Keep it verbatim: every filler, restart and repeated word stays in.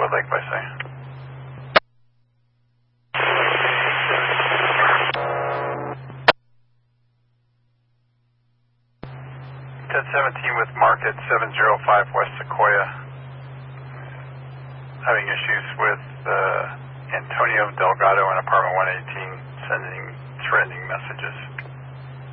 Wood Lake by say. ten seventeen with Market seven zero five West Sequoia. Having issues with uh, Antonio Delgado in apartment one eighteen.